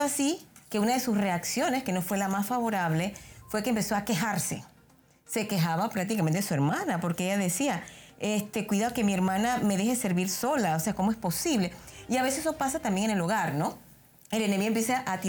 así que una de sus reacciones, que no fue la más favorable, fue que empezó a quejarse. Se quejaba prácticamente de su hermana, porque ella decía, cuidado que mi hermana me deje servir sola, o sea, ¿cómo es posible? Y a veces eso pasa también en el hogar, ¿no? El enemigo empieza a tirar